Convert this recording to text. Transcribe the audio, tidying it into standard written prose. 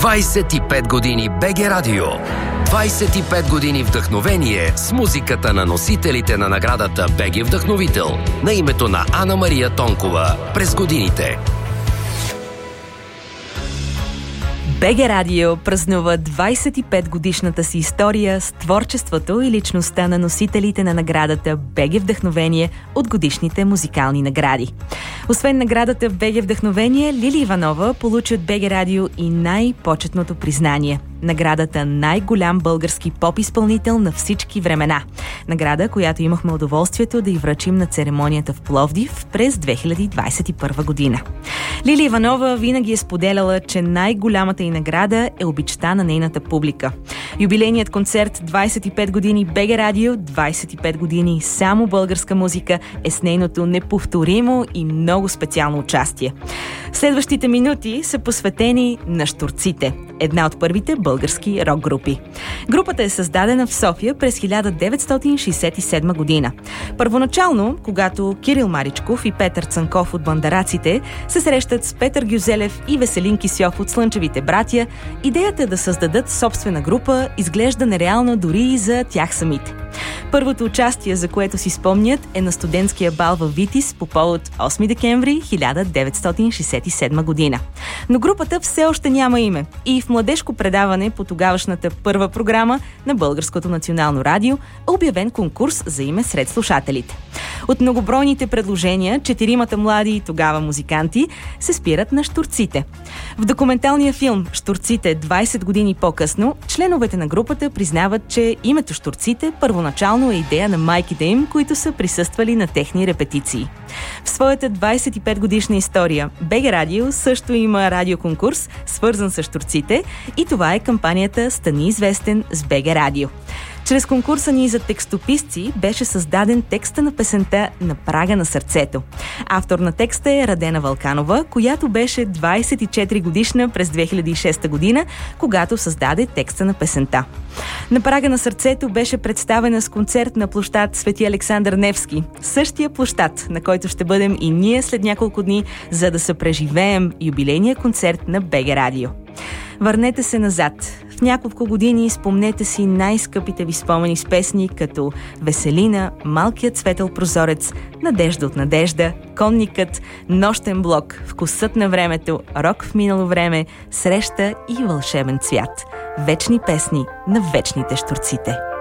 25 години БГ Радио. 25 години вдъхновение с музиката на носителите на наградата БГ Вдъхновител на името на Ана Мария Тонкова през годините. БГ Радио празнува 25 годишната си история с творчеството и личността на носителите на наградата БГ Вдъхновение от годишните музикални награди. Освен наградата БГ Вдъхновение, Лили Иванова получи от БГ Радио и най-почетното признание – наградата най-голям български поп-изпълнител на всички времена. Награда, която имахме удоволствието да й връчим на церемонията в Пловдив през 2021 година. Лили Иванова винаги е споделяла, че най-голямата й награда е обичта на нейната публика. Юбилейният концерт 25 години БГ Радио, 25 години само българска музика е с нейното неповторимо и много специално участие. Следващите минути са посветени на Щурците, една от първите български рок-групи. Групата е създадена в София през 1967 година. Първоначално, когато Кирил Маричков и Петър Цанков от Бандараците се срещат с Петър Гюзелев и Веселин Кисьов от Слънчевите братя, идеята да създадат собствена група изглежда нереална дори и за тях самите. Първото участие, за което си спомнят, е на студентския бал във Витис по повод 8 декември 1967 година. Но групата все още няма име и в младежко предаване по тогавашната първа програма на Българското национално радио е обявен конкурс за име сред слушателите. От многобройните предложения, 4 млади тогава музиканти се спират на Щурците. В документалния филм «Щурците 20 години по-късно» членовете на групата признават, че името Щурците първоначално е идея на майките им, които са присъствали на техни репетиции. В своята 25 годишна история БГ Радио също има радиоконкурс, свързан с Щурците, и това е кампанията «Стани известен с БГ Радио». Чрез конкурса ни за текстописци беше създаден текста на песента «На прага на сърцето». Автор на текста е Радена Вълканова, която беше 24 годишна през 2006 година, когато създаде текста на песента. «На прага на сърцето» беше представена с концерт на площад Свети Александър Невски, същия площад, на който ще бъдем и ние след няколко дни, за да съпреживеем юбилейния концерт на БГ Радио. Върнете се назад. В няколко години спомнете си най-скъпите ви спомени с песни като «Веселина», «Малкият светъл прозорец», «Надежда от надежда», «Конникът», «Нощен блок», «Вкусът на времето», «Рок в минало време», «Среща» и «Вълшебен цвят». Вечни песни на вечните Щурците.